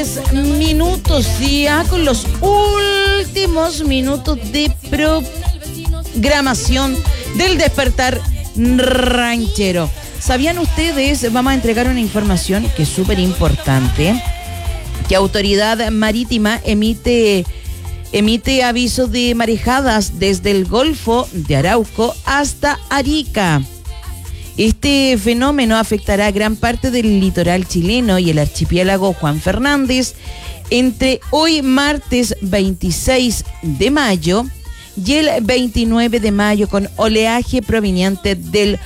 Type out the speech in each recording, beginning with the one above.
10 minutos ya con los últimos minutos de programación del despertar ranchero. ¿Sabían ustedes? Vamos a entregar una información que es súper importante, que Autoridad Marítima emite aviso de marejadas desde el Golfo de Arauco hasta Arica. Este fenómeno afectará gran parte del litoral chileno y el archipiélago Juan Fernández entre hoy martes 26 de mayo y el 29 de mayo con oleaje proveniente del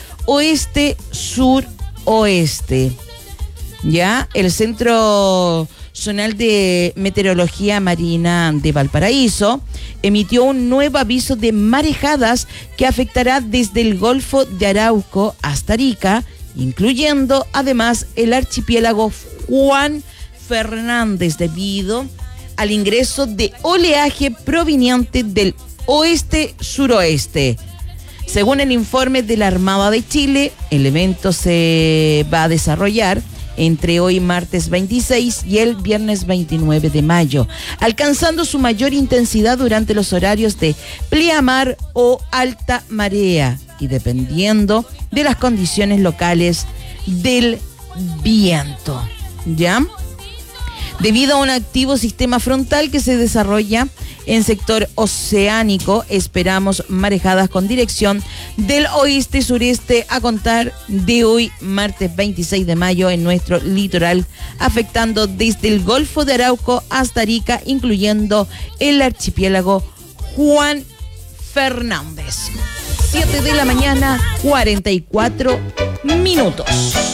oeste-suroeste. Ya, el Centro Zonal de Meteorología Marina de Valparaíso emitió un nuevo aviso de marejadas que afectará desde el Golfo de Arauco hasta Arica, incluyendo además el archipiélago Juan Fernández, debido al ingreso de oleaje proveniente del oeste-suroeste. Según el informe de la Armada de Chile, el evento se va a desarrollar entre hoy martes 26 y el viernes 29 de mayo, alcanzando su mayor intensidad durante los horarios de pleamar o alta marea y dependiendo de las condiciones locales del viento. ¿Ya? Debido a un activo sistema frontal que se desarrolla en sector oceánico, esperamos marejadas con dirección del oeste-sureste a contar de hoy, martes 26 de mayo, en nuestro litoral, afectando desde el Golfo de Arauco hasta Arica, incluyendo el archipiélago Juan Fernández. 7 de la mañana, 44 minutos.